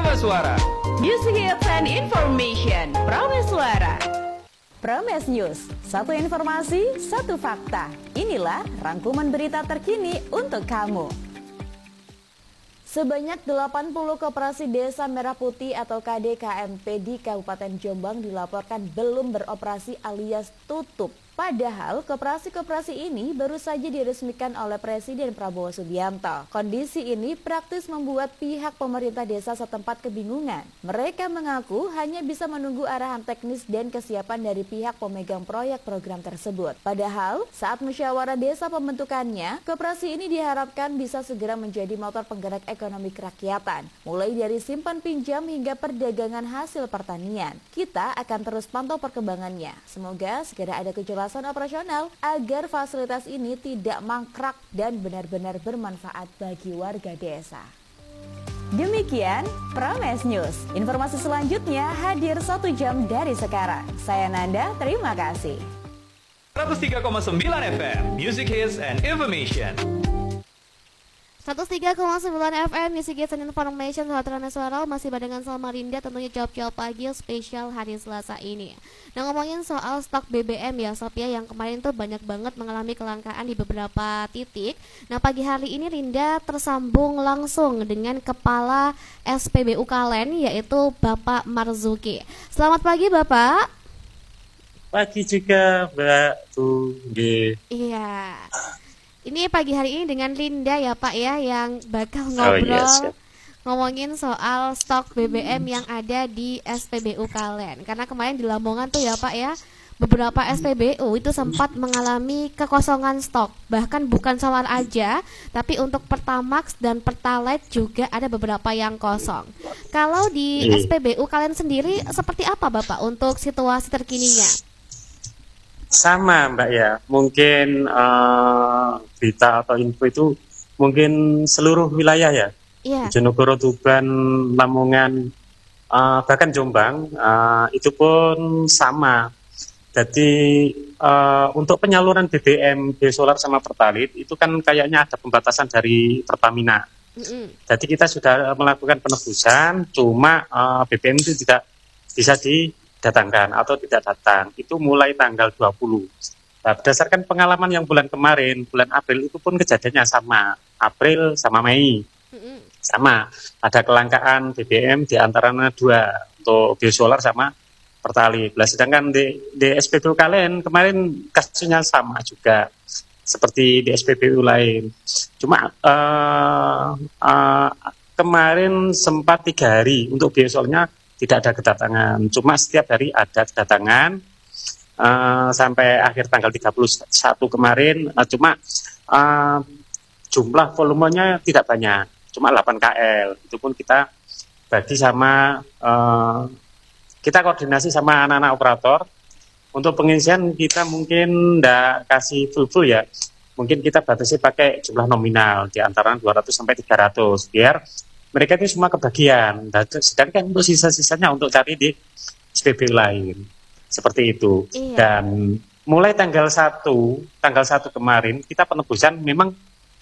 Suara. Music Hits and Information, Prames Suara. Prames News, satu informasi, satu fakta. Inilah rangkuman berita terkini untuk kamu. Sebanyak 80 koperasi Desa Merah Putih atau KDKMP di Kabupaten Jombang dilaporkan belum beroperasi alias tutup. Padahal koperasi-koperasi ini baru saja diresmikan oleh Presiden Prabowo Subianto. Kondisi ini praktis membuat pihak pemerintah desa setempat kebingungan. Mereka mengaku hanya bisa menunggu arahan teknis dan kesiapan dari pihak pemegang proyek program tersebut. Padahal saat musyawarah desa pembentukannya, koperasi ini diharapkan bisa segera menjadi motor penggerak ekonomi kerakyatan. Mulai dari simpan pinjam hingga perdagangan hasil pertanian. Kita akan terus pantau perkembangannya. Semoga segera ada kejelasan operasional agar fasilitas ini tidak mangkrak dan benar-benar bermanfaat bagi warga desa. Demikian Prames News. Informasi selanjutnya hadir 1 jam dari sekarang. Saya Nanda, terima kasih. 103,9 FM, Music Hits and Information. 103,9 FM Music Hits and Information. Sahabat Prames Suara, masih barengan sama Rinda, tentunya jawab-jawab pagi spesial hari Selasa ini. Nah, ngomongin soal stok BBM ya Sob ya, yang kemarin tuh banyak banget mengalami kelangkaan di beberapa titik. Nah, pagi hari ini Rinda tersambung langsung dengan Kepala SPBU Kalen, yaitu Bapak Marzuki. Selamat pagi Bapak. Pagi juga Mbak Tunggi. Iya. Ini pagi hari ini dengan Linda ya Pak ya, yang bakal ngobrol ngomongin soal stok BBM yang ada di SPBU Kalen. Karena kemarin di Lamongan tuh ya Pak ya, beberapa SPBU itu sempat mengalami kekosongan stok. Bahkan bukan solar aja, tapi untuk Pertamax dan Pertalite juga ada beberapa yang kosong. Kalau di SPBU Kalen sendiri seperti apa Bapak untuk situasi terkininya? Sama Mbak ya, mungkin berita atau info itu mungkin seluruh wilayah ya, Bojonegoro, Tuban, Lamongan, bahkan Jombang, itu pun sama. Jadi untuk penyaluran BBM, biosolar sama Pertalite itu kan kayaknya ada pembatasan dari Pertamina. Jadi kita sudah melakukan penebusan, cuma BBM itu tidak bisa didatangkan atau tidak datang, itu mulai tanggal 20. Nah, berdasarkan pengalaman yang bulan kemarin, bulan April itu pun kejadiannya sama, April sama Mei, sama, ada kelangkaan BBM di antaranya 2, untuk biosolar sama Pertalite. Nah, sedangkan di SPBU Kalen kemarin kasusnya sama juga, seperti di SPBU lain, cuma kemarin sempat 3 hari untuk biosolarnya tidak ada kedatangan, cuma setiap hari ada kedatangan sampai akhir tanggal 31 kemarin, cuma jumlah volumenya tidak banyak, cuma 8 KL, itu pun kita bagi sama, kita koordinasi sama anak-anak operator, untuk pengisian kita mungkin tidak kasih full ya, mungkin kita batasi pakai jumlah nominal, di antara 200 sampai 300, biar mereka itu semua kebagian, sedangkan untuk sisa-sisanya untuk cari di SPBU lain, seperti itu. Dan mulai tanggal 1 kemarin kita penebusan memang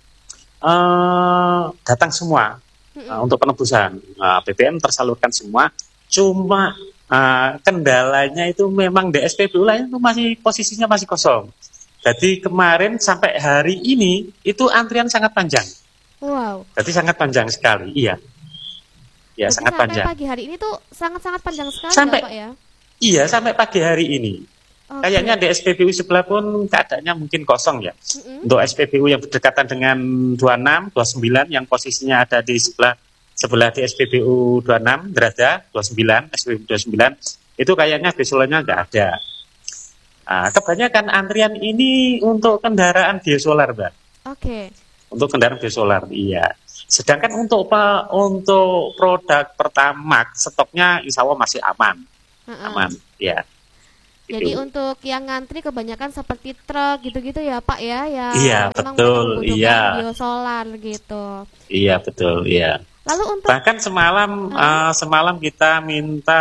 datang semua untuk penebusan, BBM tersalurkan semua, cuma kendalanya itu memang di SPBU lain itu posisinya masih kosong. Jadi kemarin sampai hari ini itu antrian sangat panjang. Wow. Jadi sangat panjang sekali, iya. Ya, sangat panjang. Sampai pagi hari ini tuh sangat-sangat panjang sekali sampai, Pak ya? Iya, sampai pagi hari ini. Kayaknya di SPBU sebelah pun keadaannya mungkin kosong ya. Untuk SPBU yang berdekatan dengan 26, 29 yang posisinya ada di sebelah di SPBU 26 berada, 29, SPBU 29, itu kayaknya biosolarnya nggak ada. Kebanyakan antrian ini untuk kendaraan biosolar, Mbak. Untuk kendaraan biosolar, iya. Sedangkan untuk produk Pertamax stoknya insya Allah masih aman, ya. Jadi untuk yang ngantri kebanyakan seperti truk gitu-gitu ya Pak ya, yang memang membutuhkan biosolar gitu. Iya betul, iya. Lalu untuk bahkan semalam kita minta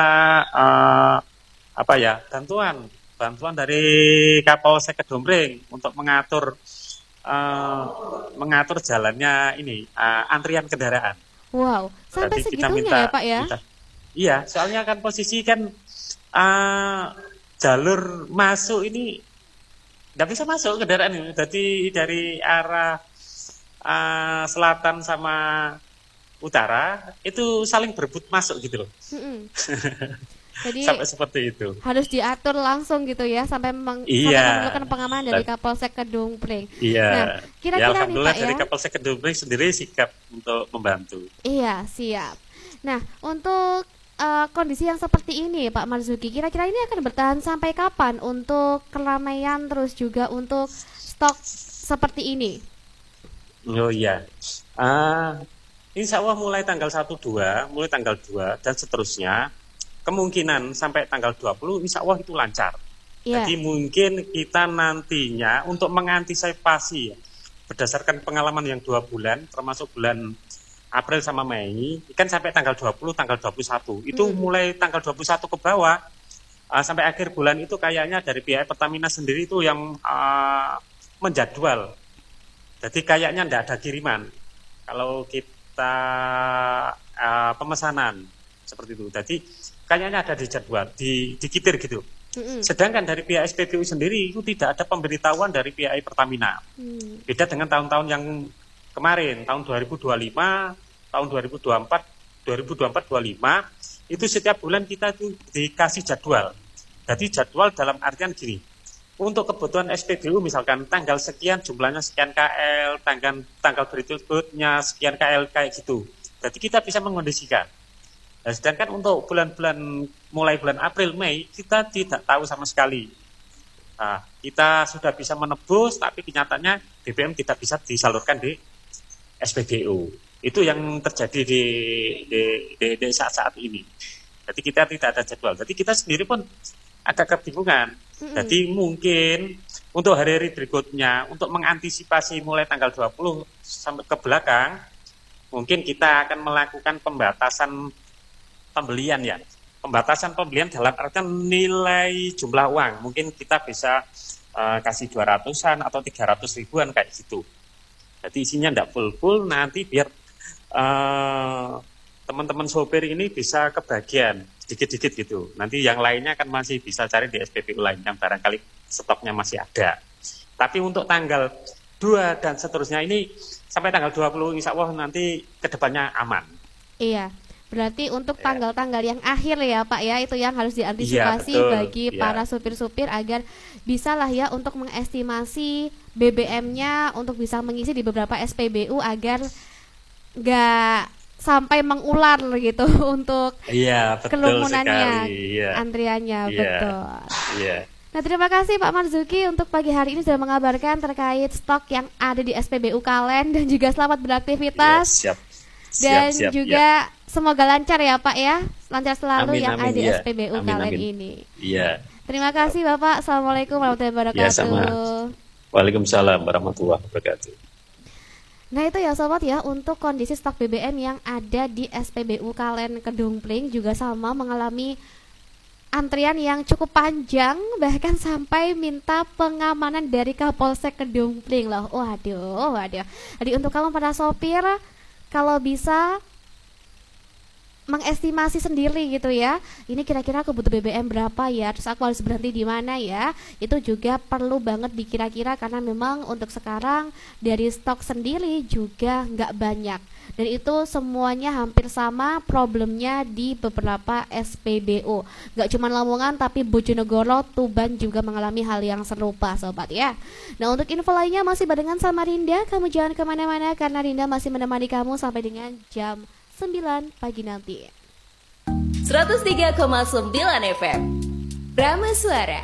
bantuan dari Kapolsek Kedomreng untuk mengatur jalannya ini antrian kendaraan. Wow, sampai segitunya ya Pak ya? Iya, soalnya kan posisi kan jalur masuk ini nggak bisa masuk kendaraan ini. Jadi dari arah selatan sama utara itu saling berebut masuk gitu loh. Jadi sampai seperti itu. Harus diatur langsung gitu ya sampai memerlukan pengamanan dari Kapolsek Kedung Pring. Iya. Nah, kira-kira alhamdulillah nih Pak dari ya. Kapolsek Kedung Pring sendiri sikap untuk membantu. Iya, siap. Nah, untuk kondisi yang seperti ini Pak Marzuki, kira-kira ini akan bertahan sampai kapan untuk keramaian terus juga untuk stok seperti ini? Oh iya. Insya Allah mulai tanggal 1, 2, mulai tanggal 2 dan seterusnya, kemungkinan sampai tanggal 20 insya Allah itu lancar. Jadi mungkin kita nantinya untuk mengantisipasi ya, berdasarkan pengalaman yang 2 bulan, termasuk bulan April sama Mei, kan sampai tanggal 20, tanggal 21. Itu mulai tanggal 21 ke bawah, sampai akhir bulan itu kayaknya dari pihak Pertamina sendiri itu yang menjadwal. Jadi kayaknya tidak ada kiriman. Kalau kita pemesanan seperti itu. Jadi kayaknya ada di jadwal, dikitir gitu. Sedangkan dari pihak SPBU sendiri itu tidak ada pemberitahuan dari pihak Pertamina. Beda dengan tahun-tahun yang kemarin, tahun 2025, tahun 2024, itu setiap bulan kita itu dikasih jadwal. Jadi jadwal dalam artian gini, untuk kebutuhan SPBU misalkan tanggal sekian jumlahnya sekian KL, tanggal berikutnya sekian KL kayak gitu. Jadi kita bisa mengondisikan. Nah, sedangkan untuk bulan-bulan mulai bulan April, Mei kita tidak tahu sama sekali. Nah, kita sudah bisa menebus, tapi kenyataannya BBM tidak bisa disalurkan di SPBU. Itu yang terjadi di saat-saat ini. Jadi kita tidak ada jadwal. Jadi kita sendiri pun agak kebingungan. Jadi mungkin untuk hari-hari berikutnya, untuk mengantisipasi mulai tanggal 20 sampai ke belakang, mungkin kita akan melakukan pembatasan pembelian ya. Pembatasan pembelian dalam artian nilai jumlah uang. Mungkin kita bisa kasih 200-an atau 300 ribuan kayak gitu. Jadi isinya tidak full nanti biar teman-teman sopir ini bisa kebagian sedikit-sedikit gitu. Nanti yang lainnya kan masih bisa cari di SPBU lain yang barangkali stoknya masih ada. Tapi untuk tanggal 2 dan seterusnya ini sampai tanggal 20 insya Allah nanti kedepannya aman. Iya. Berarti untuk tanggal-tanggal yang akhir ya Pak ya, itu yang harus diantisipasi bagi para supir-supir agar bisalah ya untuk mengestimasi BBM-nya untuk bisa mengisi di beberapa SPBU agar nggak sampai mengular gitu untuk kerumunannya, antriannya, betul. Nah, terima kasih Pak Marzuki untuk pagi hari ini sudah mengabarkan terkait stok yang ada di SPBU Kalen dan juga selamat beraktivitas. Dan juga semoga lancar ya Pak ya, lancar selalu yang ada di SPBU Kalen ini. Terima kasih Bapak. Assalamualaikum warahmatullahi wabarakatuh. Waalaikumsalam warahmatullahi wabarakatuh. Nah itu ya sobat ya, untuk kondisi stok BBM yang ada di SPBU Kalen Kedung Pring juga sama mengalami antrian yang cukup panjang, bahkan sampai minta pengamanan dari Kapolsek Kedung Pring loh. Waduh. Jadi untuk kamu para sopir, kalau bisa mengestimasi sendiri gitu ya, ini kira-kira aku butuh BBM berapa ya, terus aku harus berhenti di mana ya, itu juga perlu banget dikira-kira karena memang untuk sekarang dari stok sendiri juga nggak banyak dan itu semuanya hampir sama problemnya di beberapa SPBU, nggak cuma Lamongan tapi Bojonegoro, Tuban juga mengalami hal yang serupa sobat ya. Nah untuk info lainnya masih barengan sama Rinda, kamu jangan kemana-mana karena Rinda masih menemani kamu sampai dengan jam 9 pagi nanti. 103,9 FM Brahma Suara.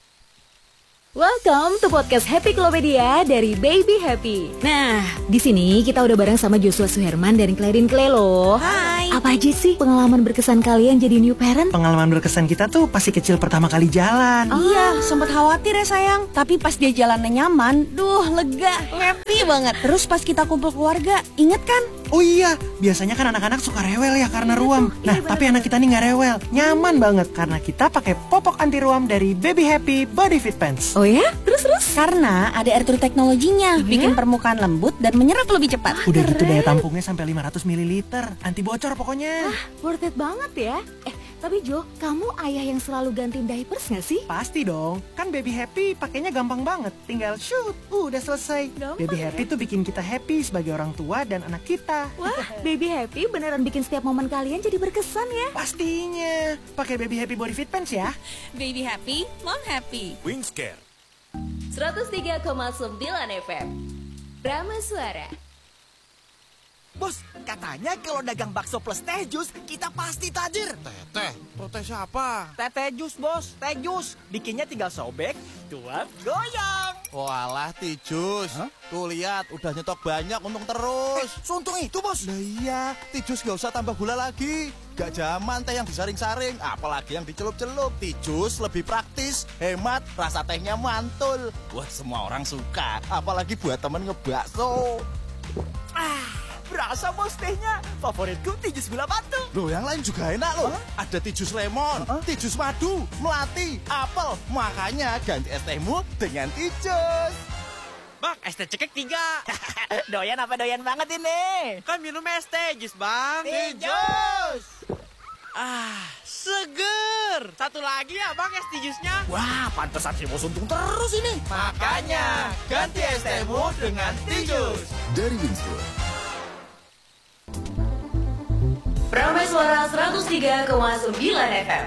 Welcome to podcast Happy Klopedia dari Baby Happy. Nah, di sini kita udah bareng sama Joshua Suherman dan Clarin Clay loh. Hai. Apa aja sih pengalaman berkesan kalian jadi new parent? Pengalaman berkesan kita tuh pasti kecil pertama kali jalan. Iya, sempat khawatir ya sayang. Tapi pas dia jalannya nyaman, lega, happy banget. Terus pas kita kumpul keluarga, inget kan? Oh iya, biasanya kan anak-anak suka rewel ya karena ruam. Nah, tapi anak kita nih nggak rewel, nyaman banget karena kita pakai popok anti ruam dari Baby Happy Body Fit Pants. Oh ya? Terus? Karena ada air teknologinya, bikin permukaan lembut dan menyerap lebih cepat. Udah gitu daya tampungnya sampai 500 ml, anti bocor pokoknya. Worth it banget ya. Tapi Jo, kamu ayah yang selalu gantiin diapers gak sih? Pasti dong, kan Baby Happy pakainya gampang banget. Tinggal shoot, udah selesai. Gampang Baby Happy tuh bikin kita happy sebagai orang tua dan anak kita. Wah, Baby Happy beneran bikin setiap momen kalian jadi berkesan ya. Pastinya, pakai Baby Happy Body Fit Pants ya. Baby happy, mom happy. Wingscare. 103,9 FM Rama Suara. Bos, katanya kalau dagang bakso plus teh jus, kita pasti tajir. Teh siapa? Teh jus, bos. Teh jus. Bikinnya tinggal sobek, tuang, goyang. Walah, Tijus. Tuh lihat, udah nyetok banyak, untung terus. Suntung itu, bos. Lah iya, Tijus gak usah tambah gula lagi. Gak zaman teh yang disaring-saring, apalagi yang dicelup-celup. Tijus lebih praktis, hemat, rasa tehnya mantul. Wah, semua orang suka, apalagi buat temen ngebakso. Berasa bos tehnya. Favoritku Tijus gula batu. Loh, yang lain juga enak loh. Ada Tijus lemon, Tijus madu, melati, apel. Makanya ganti es tehmu dengan Tijus. Bang, es teh cekek 3. Doyan apa doyan banget ini? Kan minum es teh jus, Bang. Tijus. Seger. Satu lagi ya, Bang, es tijusnya. Wah, pantesan si bos untung terus ini. Makanya, ganti es tehmu dengan Tijus. Dari Wingsfood. Prameswara 103,9 FM.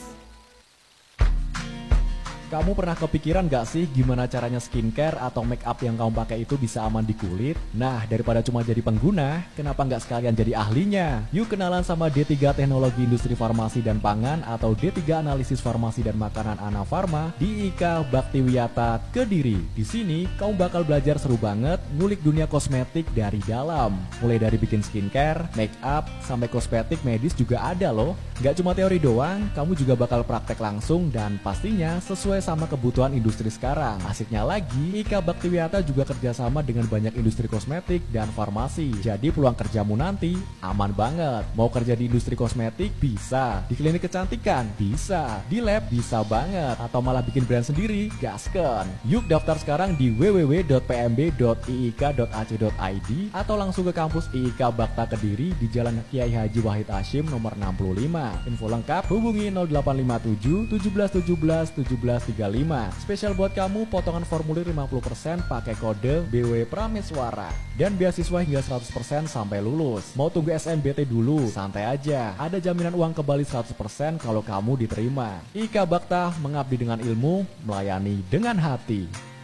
Kamu pernah kepikiran gak sih gimana caranya skincare atau make up yang kamu pakai itu bisa aman di kulit? Nah, daripada cuma jadi pengguna, kenapa nggak sekalian jadi ahlinya? Yuk kenalan sama D3 Teknologi Industri Farmasi dan Pangan atau D3 Analisis Farmasi dan Makanan Ana Farma di IKA Baktiwiyata Kediri. Di sini, kamu bakal belajar seru banget ngulik dunia kosmetik dari dalam. Mulai dari bikin skincare, make up, sampai kosmetik medis juga ada loh. Nggak cuma teori doang, kamu juga bakal praktek langsung dan pastinya sesuai sama kebutuhan industri sekarang. Asiknya lagi, IKA Baktiwiyata juga kerjasama dengan banyak industri kosmetik dan farmasi. Jadi peluang kerjamu nanti aman banget. Mau kerja di industri kosmetik? Bisa. Di klinik kecantikan? Bisa. Di lab? Bisa banget. Atau malah bikin brand sendiri? Gasken. Yuk daftar sekarang di www.pmb.iik.ac.id atau langsung ke kampus IIK Bakta Kediri di Jalan Kiai Haji Wahid Hashim nomor 65. Info lengkap hubungi 0857 1717 1735. Spesial buat kamu potongan formulir 50% pakai kode BW Prameswara dan beasiswa hingga 100% sampai lulus. Mau tunggu SNBT dulu? Santai aja. Ada jaminan uang kembali 100% kalau kamu diterima. IKA Bakta, mengabdi dengan ilmu, melayani dengan hati.